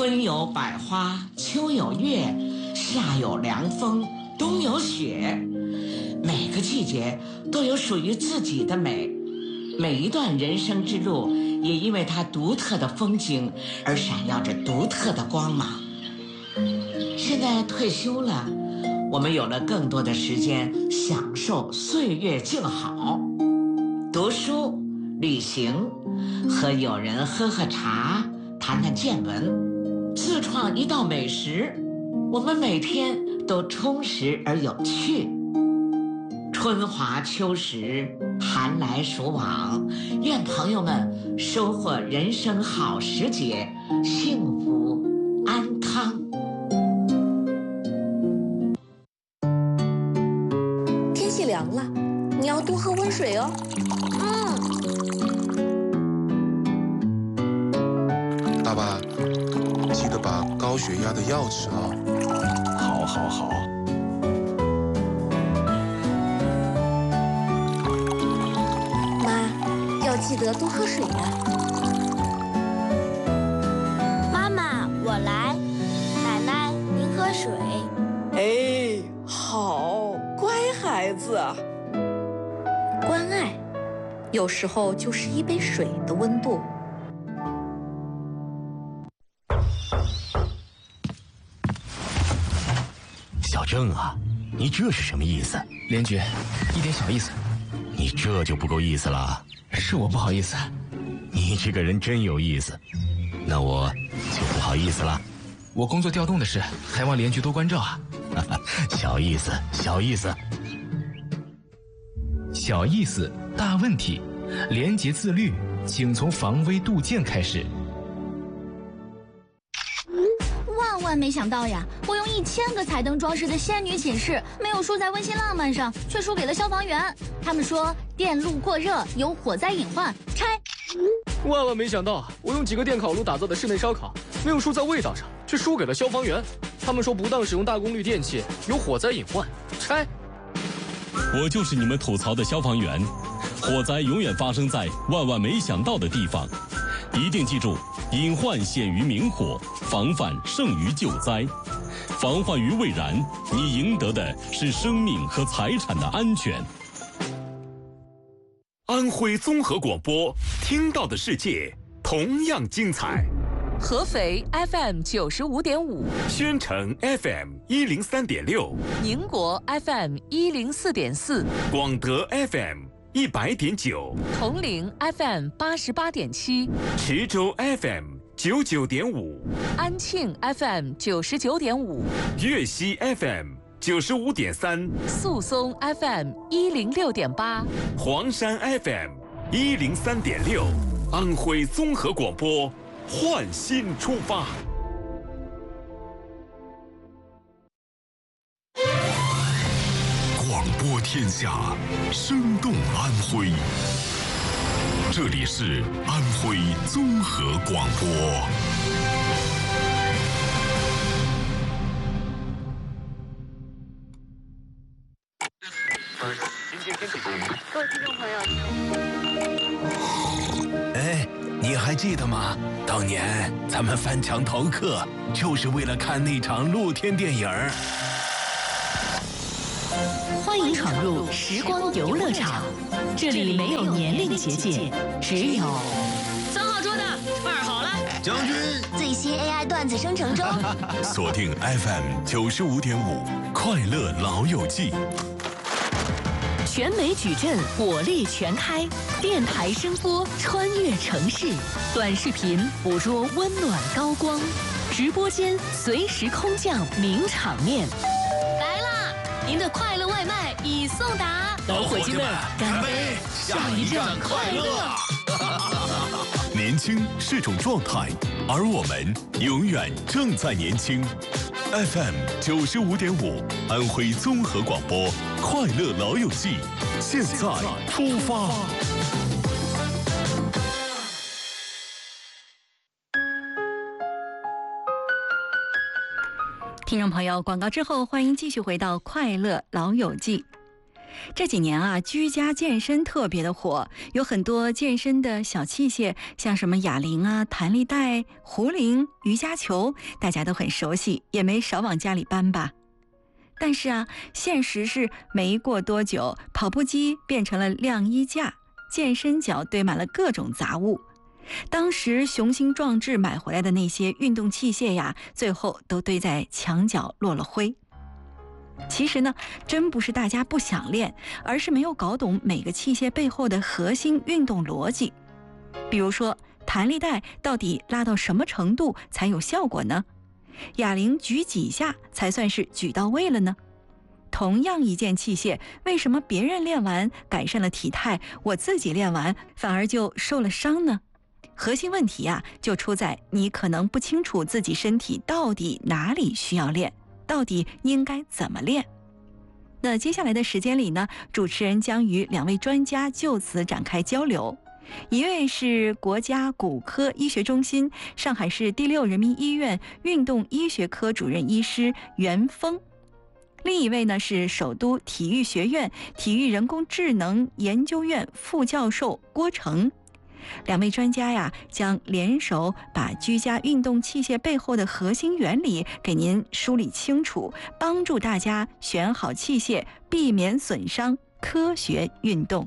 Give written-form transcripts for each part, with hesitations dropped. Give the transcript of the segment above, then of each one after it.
春有百花，秋有月，夏有凉风，冬有雪。每个季节都有属于自己的美，每一段人生之路也因为它独特的风景而闪耀着独特的光芒。现在退休了，我们有了更多的时间享受岁月静好，读书、旅行，和友人喝喝茶，谈谈见闻，自创一道美食，我们每天都充实而有趣。春华秋实，寒来暑往，愿朋友们收获人生好时节，幸福安康。 天气凉了，你要多喝温水哦。 爸爸，记得把高血压的药吃了。 好，好，好。 妈，要记得多喝水呀。 妈妈，我来。奶奶，您喝水。 哎，好，乖孩子。 关爱，有时候就是一杯水的温度。 小郑啊，你这是什么意思？ 连局，一点小意思。 你这就不够意思了。 是我不好意思。 你这个人真有意思，那我就不好意思了。 我工作调动的事，还望连局多关照啊。 小意思，小意思。 小意思，大问题。廉洁自律，请从防微杜渐开始。 万没想到呀，我用1000个彩灯装饰的仙女寝室，没有输在温馨浪漫上，却输给了消防员。他们说电路过热有火灾隐患，拆。 万没想到，我用几个电烤炉打造的室内烧烤，没有输在味道上，却输给了消防员。他们说不当使用大功率电器有火灾隐患，拆。 我就是你们吐槽的消防员，火灾永远发生在万没想到的地方。一定记住，隐患显于明火，防范胜于救灾。防患于未然，你赢得的是生命和财产的安全。 安徽综合广播，听到的世界同样精彩。 合肥 FM 95.5， 宣城 FM 103.6， 宁国 FM 104.4， 广德 FM 100.9， 铜陵 FM 88.7， 池州 FM 99.5， 安庆 FM 99.5， 粤西 FM 95.3， 宿松 FM 106.8， 黄山 FM 103.6，安徽综合广播，焕新出发。 广播天下，生动安徽。这里是安徽综合广播。 各位听众朋友， 哎，你还记得吗？当年咱们翻墙逃课，就是为了看那场露天电影。 欢迎闯入时光游乐场，这里没有年龄结界，只有 3号桌的2好了， 将军最新 AI 段子生成中。 锁定 FM 95.5，快乐老友记。 全美矩阵火力全开，电台声波穿越城市，短视频捕捉温暖高光，直播间随时空降名场面。 来啦！您的快乐外卖已送达， 老伙计们，干杯！下一站快乐！ 年轻是种状态，而我们永远正在年轻。FM 95.5，安徽综合广播，快乐老友记，现在出发。 听众朋友，广告之后，欢迎继续回到快乐老友记。 这几年啊，居家健身特别的火，有很多健身的小器械，像什么哑铃啊、弹力带、壶铃、瑜伽球，大家都很熟悉，也没少往家里搬吧。但是啊，现实是没过多久，跑步机变成了晾衣架，健身脚堆满了各种杂物。当时雄心壮志买回来的那些运动器械呀，最后都堆在墙角落了灰。其实呢，真不是大家不想练，而是没有搞懂每个器械背后的核心运动逻辑。比如说，弹力带到底拉到什么程度才有效果呢？哑铃举几下才算是举到位了呢？同样一件器械，为什么别人练完改善了体态，我自己练完反而就受了伤呢？核心问题啊，就出在你可能不清楚自己身体到底哪里需要练，到底应该怎么练。那接下来的时间里呢，主持人将与2位专家就此展开交流。一位是国家骨科医学中心上海市第6人民医院运动医学科主任医师袁峰，另一位呢是首都体育学院体育人工智能研究院副教授郭成。2位专家呀，将联手把居家运动器械背后的核心原理给您梳理清楚，帮助大家选好器械，避免损伤，科学运动。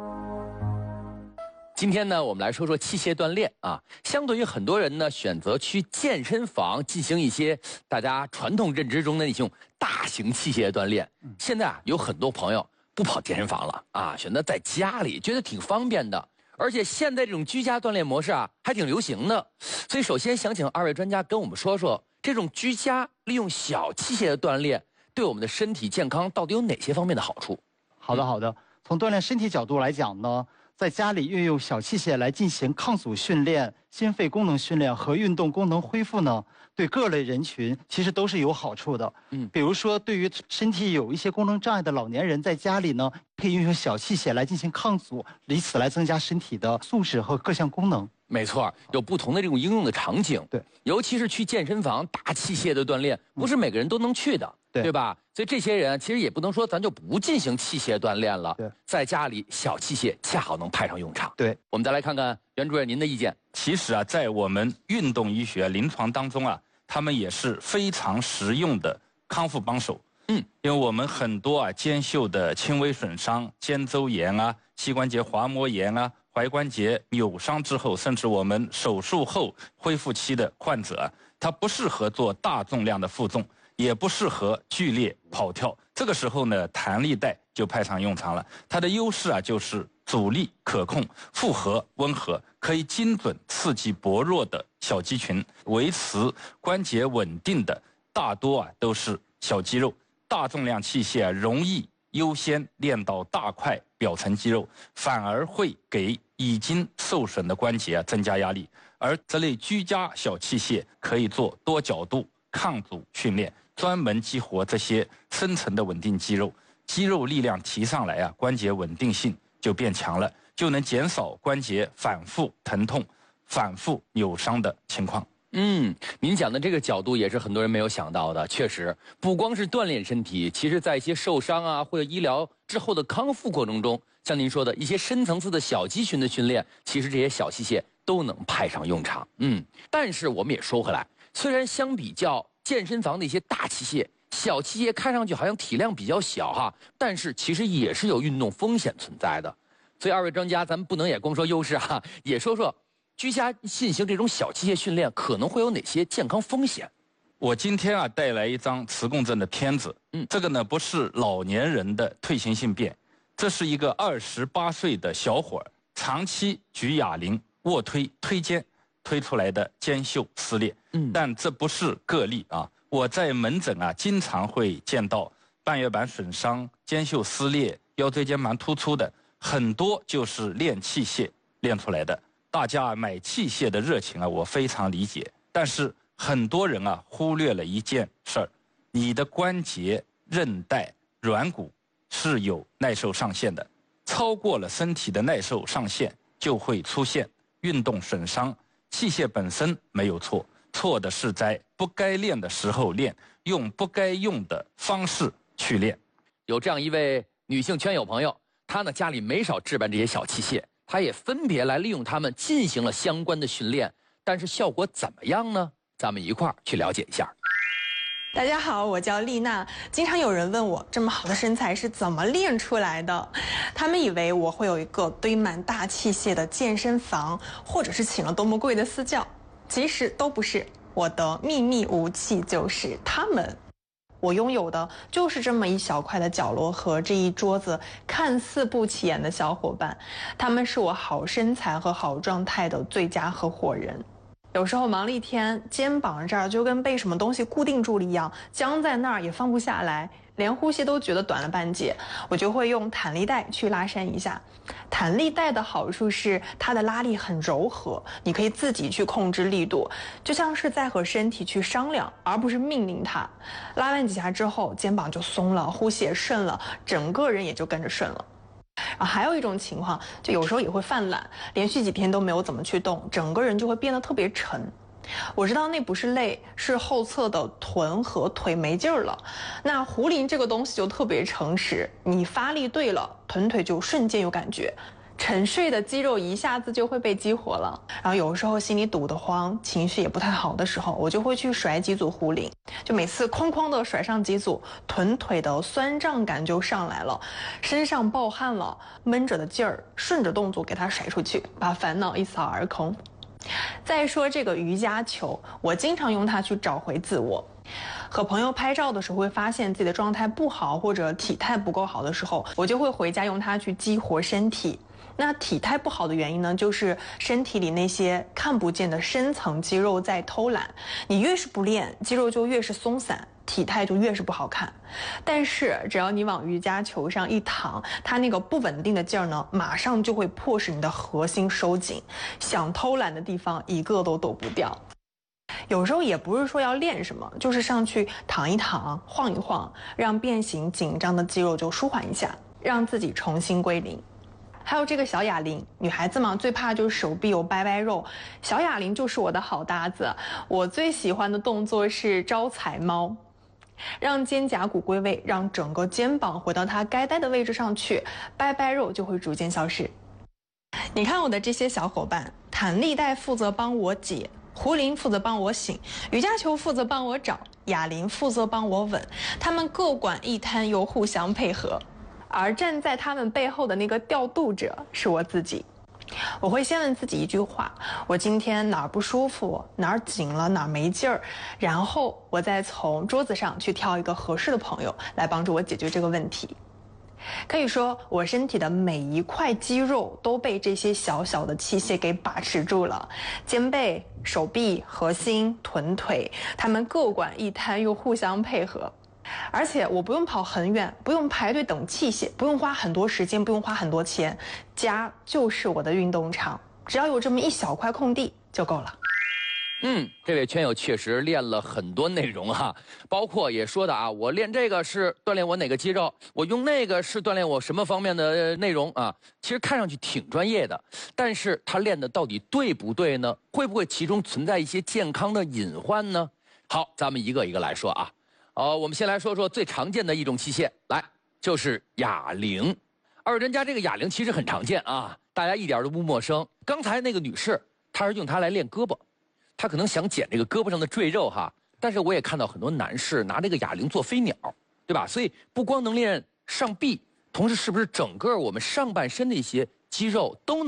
今天呢，我们来说说器械锻炼啊。相对于很多人呢，选择去健身房进行一些大家传统认知中的那种大型器械锻炼，现在啊，有很多朋友不跑健身房了啊，选择在家里，觉得挺方便的。而且现在这种居家锻炼模式啊，还挺流行的。所以首先想请2位专家跟我们说说，这种居家利用小器械的锻炼，对我们的身体健康到底有哪些方面的好处？ 好的。从锻炼身体角度来讲呢，在家里运用小器械来进行抗阻训练、心肺功能训练和运动功能恢复呢，对各类人群其实都是有好处的。比如说对于身体有一些功能障碍的老年人，在家里呢可以运用小器械来进行抗阻，以此来增加身体的素质和各项功能。 没错，有不同的这种应用的场景。 对， 尤其是去健身房大器械的锻炼，不是每个人都能去的，对吧？所以这些人其实也不能说咱就不进行器械锻炼了。对，在家里小器械恰好能派上用场。 对， 我们再来看看袁主任您的意见。 其实啊，在我们运动医学临床当中啊，他们也是非常实用的康复帮手。因为我们很多啊肩袖的轻微损伤、肩周炎啊、膝关节滑膜炎啊、踝关节扭伤之后，甚至我们手术后恢复期的患者，他不适合做大重量的负重，也不适合剧烈跑跳。这个时候呢，弹力带就派上用场了。它的优势啊，就是阻力可控、负荷温和，可以精准刺激薄弱的小肌群，维持关节稳定的大多啊都是小肌肉。大重量器械容易优先练到大块表层肌肉，反而会给已经受损的关节增加压力。而这类居家小器械可以做多角度抗阻训练，专门激活这些深层的稳定肌肉，肌肉力量提上来啊，关节稳定性就变强了，就能减少关节反复疼痛、反复扭伤的情况。 您讲的这个角度也是很多人没有想到的。确实，不光是锻炼身体，其实在一些受伤啊或者医疗之后的康复过程中，像您说的一些深层次的小肌群的训练，其实这些小器械都能派上用场。但是我们也说回来，虽然相比较健身房的一些大器械，小器械看上去好像体量比较小哈，但是其实也是有运动风险存在的。所以2位专家，咱们不能也光说优势哈，也说说居家进行这种小器械训练可能会有哪些健康风险？ 我今天啊带来一张磁共振的片子，这个呢不是老年人的退行性变，这是一个28岁的小伙儿长期举哑铃、卧推、推肩推出来的肩袖撕裂。但这不是个例啊，我在门诊啊经常会见到半月板损伤、肩袖撕裂、腰椎间盘突出的，很多就是练器械练出来的。大家买器械的热情啊，我非常理解。但是很多人啊忽略了一件事儿，你的关节、韧带、软骨是有耐受上限的，超过了身体的耐受上限，就会出现运动损伤。器械本身没有错，错的是在不该练的时候练，用不该用的方式去练。 有这样一位女性圈友朋友，她呢家里没少置办这些小器械，她也分别来利用它们进行了相关的训练，但是效果怎么样呢？咱们一块儿去了解一下。 大家好，我叫丽娜。经常有人问我，这么好的身材是怎么练出来的？他们以为我会有一个堆满大器械的健身房，或者是请了多么贵的私教，其实都不是。我的秘密武器就是他们。我拥有的就是这么一小块的角落和这一桌子看似不起眼的小伙伴，他们是我好身材和好状态的最佳合伙人。有时候忙了一天，肩膀这儿就跟被什么东西固定住了一样，僵在那儿也放不下来，连呼吸都觉得短了半截，我就会用弹力带去拉伸一下。弹力带的好处是它的拉力很柔和，你可以自己去控制力度，就像是在和身体去商量，而不是命令它。拉完几下之后，肩膀就松了，呼吸也顺了，整个人也就跟着顺了。还有一种情况，就有时候也会犯懒，连续几天都没有怎么去动，整个人就会变得特别沉。我知道那不是累，是后侧的臀和腿没劲儿了。那壶铃这个东西就特别诚实，你发力对了，臀腿就瞬间有感觉，沉睡的肌肉一下子就会被激活了。然后有时候心里堵得慌，情绪也不太好的时候，我就会去甩几组壶铃，就每次哐哐的甩上几组，臀腿的酸胀感就上来了，身上暴汗了，闷着的劲儿顺着动作给它甩出去，把烦恼一扫而空。再说这个瑜伽球，我经常用它去找回自我。和朋友拍照的时候，会发现自己的状态不好或者体态不够好的时候，我就会回家用它去激活身体。那体态不好的原因呢，就是身体里那些看不见的深层肌肉在偷懒。你越是不练，肌肉就越是松散，体态就越是不好看。但是只要你往瑜伽球上一躺，它那个不稳定的劲儿呢，马上就会迫使你的核心收紧，想偷懒的地方一个都躲不掉。有时候也不是说要练什么，就是上去躺一躺，晃一晃，让变形紧张的肌肉就舒缓一下，让自己重新归零。还有这个小哑铃，女孩子嘛最怕就是手臂有掰掰肉，小哑铃就是我的好搭子。我最喜欢的动作是招财猫，让肩胛骨归位，让整个肩膀回到它该待的位置上去，掰掰肉就会逐渐消失。你看我的这些小伙伴，弹力带负责帮我解，壶铃负责帮我醒，瑜伽球负责帮我找，哑铃负责帮我稳，他们各管一摊又互相配合。而站在他们背后的那个调度者是我自己。我会先问自己一句话，我今天哪儿不舒服，哪儿紧了，哪儿没劲儿，然后我再从桌子上去挑一个合适的朋友来帮助我解决这个问题。可以说我身体的每一块肌肉都被这些小小的器械给把持住了，肩背、手臂、核心、臀腿，他们各管一摊又互相配合。而且我不用跑很远，不用排队等器械，不用花很多时间，不用花很多钱，家就是我的运动场，只要有这么一小块空地就够了。 这位圈友确实练了很多内容哈，包括也说的啊，我练这个是锻炼我哪个肌肉，我用那个是锻炼我什么方面的内容啊。其实看上去挺专业的，但是他练的到底对不对呢？会不会其中存在一些健康的隐患呢？好，咱们一个一个来说啊。我们先来说说最常见的一种器械，来，就是哑铃。二人家这个哑铃其实很常见啊，大家一点都不陌生。刚才那个女士，她是用它来练胳膊，她可能想减这个胳膊上的赘肉哈。但是我也看到很多男士拿这个哑铃做飞鸟，对吧？所以不光能练上臂，同时是不是整个我们上半身的一些肌肉都能